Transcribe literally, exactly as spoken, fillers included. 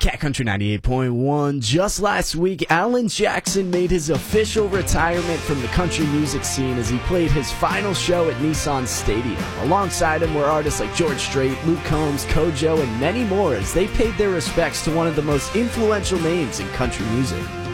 Cat Country ninety-eight point one. Just last week, Alan Jackson made his official retirement from the country music scene as he played his final show at Nissan Stadium. Alongside him were artists like George Strait, Luke Combs, Kojo, and many more as they paid their respects to one of the most influential names in country music.